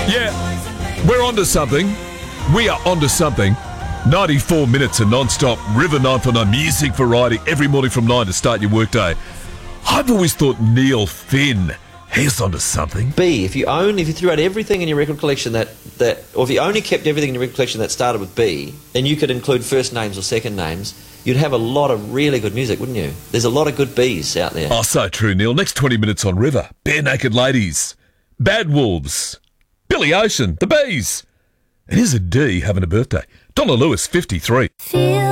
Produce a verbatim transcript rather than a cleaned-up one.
Yeah, we're onto something. We are onto something. ninety-four minutes of non-stop River nine four nine music variety every morning from nine to start your workday. I've always thought Neil Finn, he's onto something. B, if you own, if you threw out everything in your record collection that, that, or if you only kept everything in your record collection that started with B, and you could include first names or second names, you'd have a lot of really good music, wouldn't you? There's a lot of good Bs out there. Oh, so true, Neil. Next twenty minutes on River. Bare Naked Ladies, Bad Wolves, Billy Ocean, The Bees. And here's a D having a birthday. Donna Lewis, fifty-three. Feel